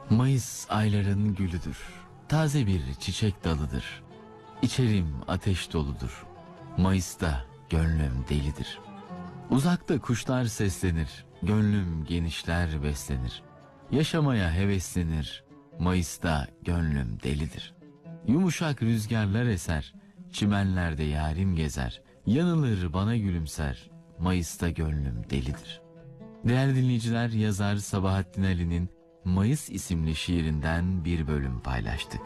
Mayıs ayların gülüdür, taze bir çiçek dalıdır. İçerim ateş doludur, Mayıs'ta gönlüm delidir. Uzakta kuşlar seslenir, gönlüm genişler beslenir. Yaşamaya heveslenir, Mayıs'ta gönlüm delidir. Yumuşak rüzgarlar eser, çimenlerde yarim gezer. Yanılır bana gülümser, Mayıs'ta gönlüm delidir. Değerli dinleyiciler, yazar Sabahattin Ali'nin Mayıs isimli şiirinden bir bölüm paylaştık.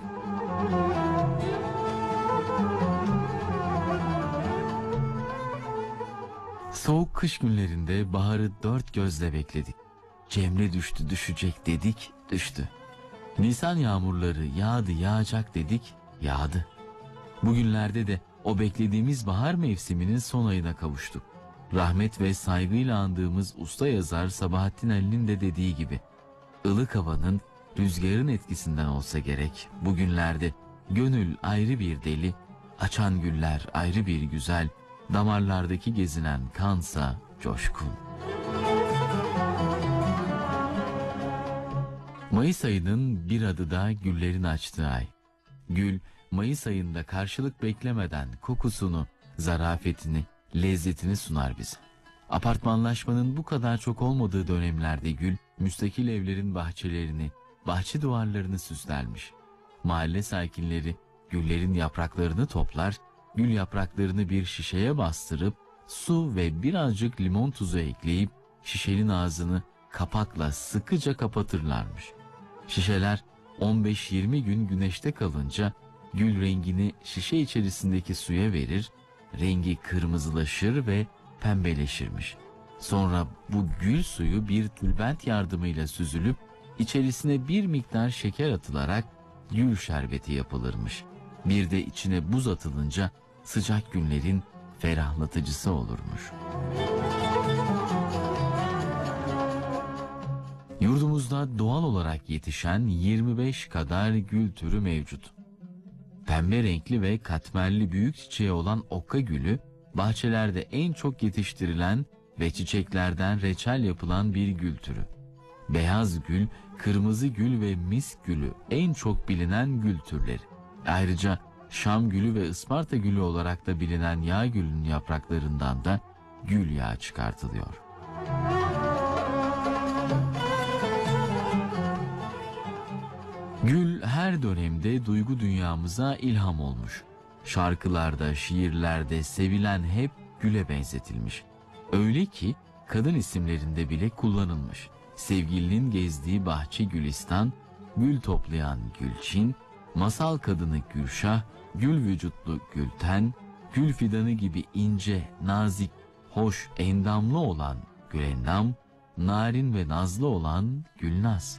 Soğuk kış günlerinde baharı dört gözle bekledik. Cemre düştü düşecek dedik, düştü. Nisan yağmurları yağdı yağacak dedik, yağdı. Bugünlerde de o beklediğimiz bahar mevsiminin son ayına kavuştuk. Rahmet ve saygıyla andığımız usta yazar Sabahattin Ali'nin de dediği gibi, ılık havanın, rüzgarın etkisinden olsa gerek, bugünlerde gönül ayrı bir deli, açan güller ayrı bir güzel, damarlardaki gezinen kansa coşkun. Mayıs ayının bir adı da güllerin açtığı ay. Gül, Mayıs ayında karşılık beklemeden kokusunu, zarafetini, lezzetini sunar bize. Apartmanlaşmanın bu kadar çok olmadığı dönemlerde gül, müstakil evlerin bahçelerini, bahçe duvarlarını süslermiş. Mahalle sakinleri güllerin yapraklarını toplar, gül yapraklarını bir şişeye bastırıp, su ve birazcık limon tuzu ekleyip, şişenin ağzını kapakla sıkıca kapatırlarmış. Şişeler 15-20 gün güneşte kalınca, gül rengini şişe içerisindeki suya verir, rengi kırmızılaşır ve pembeleşirmiş. Sonra bu gül suyu bir tülbent yardımıyla süzülüp içerisine bir miktar şeker atılarak gül şerbeti yapılırmış. Bir de içine buz atılınca sıcak günlerin ferahlatıcısı olurmuş. Yurdumuzda doğal olarak yetişen 25 kadar gül türü mevcut. Pembe renkli ve katmerli büyük çiçeği olan okka gülü, bahçelerde en çok yetiştirilen ve çiçeklerden reçel yapılan bir gül türü. Beyaz gül, kırmızı gül ve misk gülü en çok bilinen gül türleri. Ayrıca Şam gülü ve Isparta gülü olarak da bilinen yağ gülünün yapraklarından da gül yağı çıkartılıyor. Gül her dönemde duygu dünyamıza ilham olmuş. Şarkılarda, şiirlerde sevilen hep güle benzetilmiş. Öyle ki kadın isimlerinde bile kullanılmış. Sevgilinin gezdiği bahçe Gülistan, gül toplayan Gülçin, masal kadını Gülşah, gül vücutlu Gülten, gül fidanı gibi ince, nazik, hoş, endamlı olan Gülendam, narin ve nazlı olan Gülnaz.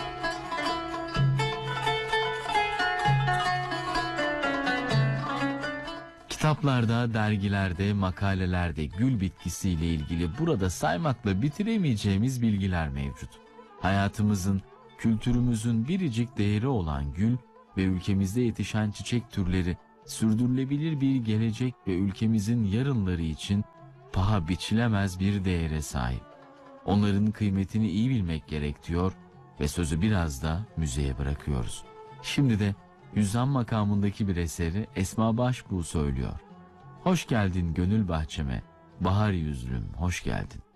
Kitaplarda, dergilerde, makalelerde gül bitkisiyle ilgili burada saymakla bitiremeyeceğimiz bilgiler mevcut. Hayatımızın, kültürümüzün biricik değeri olan gül ve ülkemizde yetişen çiçek türleri sürdürülebilir bir gelecek ve ülkemizin yarınları için paha biçilemez bir değere sahip. Onların kıymetini iyi bilmek gerek diyor ve sözü biraz da müziğe bırakıyoruz. Şimdi de Hüzzam makamındaki bir eseri Esma Başbuğ söylüyor. Hoş geldin gönül bahçeme, bahar yüzlüm hoş geldin.